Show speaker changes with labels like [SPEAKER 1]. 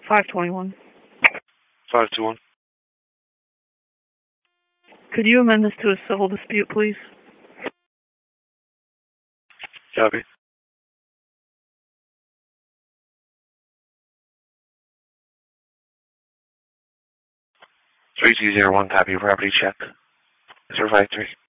[SPEAKER 1] 521.
[SPEAKER 2] 521.
[SPEAKER 1] Could you amend this to a civil dispute, please?
[SPEAKER 2] Copy. 3201, copy, property check. 053.